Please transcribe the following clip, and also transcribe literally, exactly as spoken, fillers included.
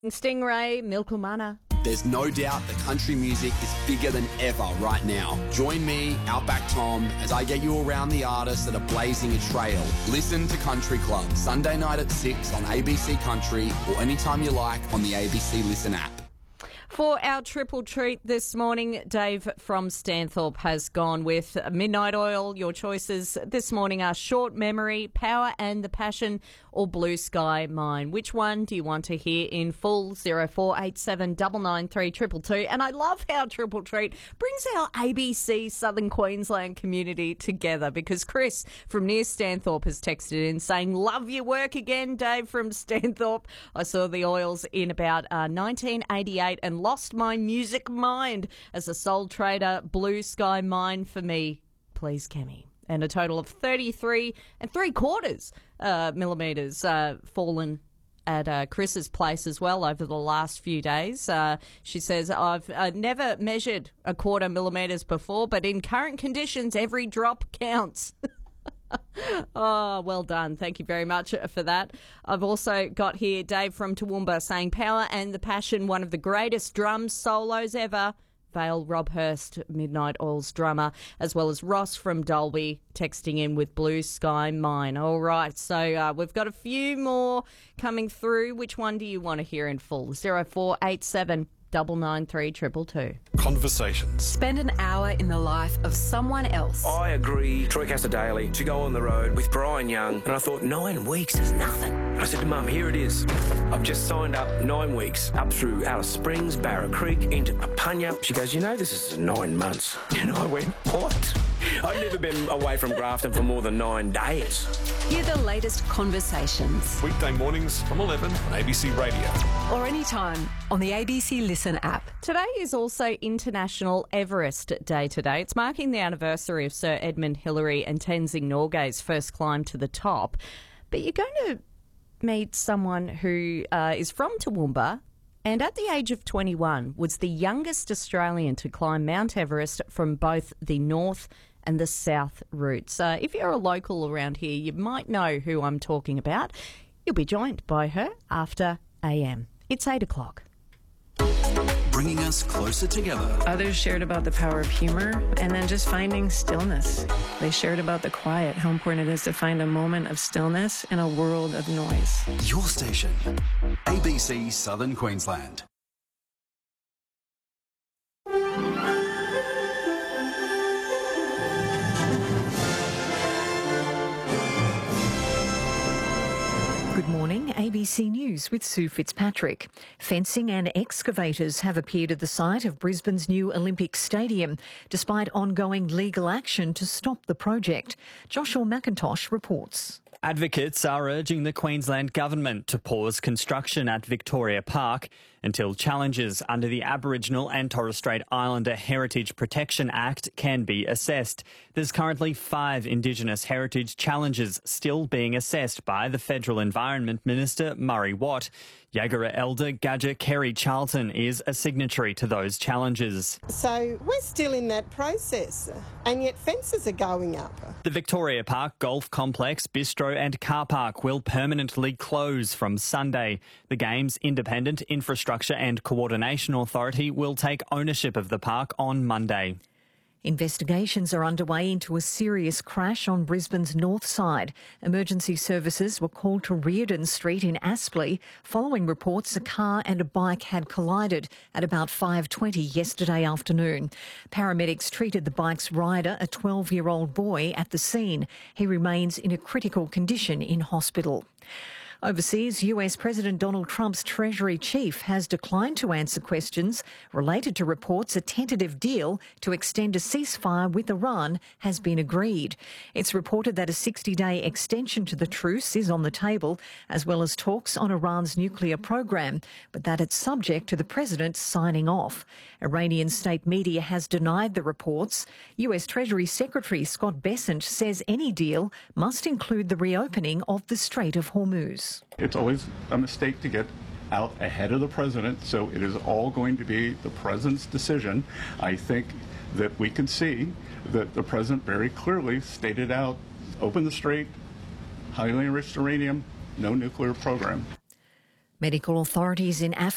Stingray, Milkumana. There's no doubt that country music is bigger than ever right now. Join me, Outback Tom, as I get you around the artists that are blazing a trail. Listen to Country Club, Sunday night at six on A B C Country or anytime you like on the A B C Listen app. For our triple treat this morning, Dave from Stanthorpe has gone with Midnight Oil. Your choices this morning are Short Memory, Power and the Passion, or Blue Sky Mine. Which one do you want to hear in full? zero four eight seven nine nine three two two two. And I love how Triple Treat brings our A B C Southern Queensland community together, because Chris from near Stanthorpe has texted in saying, love your work again, Dave from Stanthorpe. I saw the Oils in about uh, nineteen eighty-eight and lost my music mind as a sole trader. Blue Sky Mine for me, please, Kemi. And a total of thirty-three and three quarters uh, millimetres uh, fallen at uh, Chris's place as well over the last few days. Uh, she says, I've uh, never measured a quarter millimetres before, but in current conditions, every drop counts. Oh, well done. Thank you very much for that. I've also got here Dave from Toowoomba saying, Power and the Passion, one of the greatest drum solos ever. Vale Robhurst, Midnight Oil's drummer, as well as Ross from Dolby texting in with Blue Sky Mine. All right, so uh, we've got a few more coming through. Which one do you want to hear in full? zero four eight seven nine nine three two two two. Conversations. Spend an hour in the life of someone else. I agree, Troy Daily, to go on the road with Brian Young, and I thought nine weeks is nothing. I said to Mum, here it is. I've just signed up nine weeks up through Alice Springs, Barra Creek, into Papunya. She goes, you know, this is nine months. And I went, what? I've never been away from Grafton for more than nine days. Hear the latest conversations. Weekday mornings from eleven on A B C Radio. Or anytime on the A B C Listen app. Today is also International Everest Day today. It's marking the anniversary of Sir Edmund Hillary and Tenzing Norgay's first climb to the top. But you're going to meet someone who uh, is from Toowoomba, and at the age of twenty-one was the youngest Australian to climb Mount Everest from both the north and the south routes. Uh, if you're a local around here, you might know who I'm talking about. You'll be joined by her after A M. It's eight o'clock. Bringing us closer together. Others shared about the power of humor and then just finding stillness. They shared about the quiet, how important it is to find a moment of stillness in a world of noise. Your station, A B C Southern Queensland. Good morning, A B C News with Sue Fitzpatrick. Fencing and excavators have appeared at the site of Brisbane's new Olympic Stadium, despite ongoing legal action to stop the project. Joshua McIntosh reports. Advocates are urging the Queensland Government to pause construction at Victoria Park until challenges under the Aboriginal and Torres Strait Islander Heritage Protection Act can be assessed. There's currently five Indigenous heritage challenges still being assessed by the Federal Environment Minister, Murray Watt. Yagara elder Gadja Kerry Charlton is a signatory to those challenges. So we're still in that process, and yet fences are going up. The Victoria Park Golf Complex, Bistro and Car Park will permanently close from Sunday. The Games Independent Infrastructure and Coordination Authority will take ownership of the park on Monday. Investigations are underway into a serious crash on Brisbane's north side. Emergency services were called to Reardon Street in Aspley following reports a car and a bike had collided at about five twenty yesterday afternoon. Paramedics treated the bike's rider, a twelve-year-old boy, at the scene. He remains in a critical condition in hospital. Overseas, U S President Donald Trump's Treasury chief has declined to answer questions related to reports a tentative deal to extend a ceasefire with Iran has been agreed. It's reported that a sixty-day extension to the truce is on the table, as well as talks on Iran's nuclear program, but that it's subject to the president signing off. Iranian state media has denied the reports. U S Treasury Secretary Scott Bessent says any deal must include the reopening of the Strait of Hormuz. It's always a mistake to get out ahead of the president, so it is all going to be the president's decision. I think that we can see that the president very clearly stated out, open the strait, highly enriched uranium, no nuclear program. Medical authorities in Africa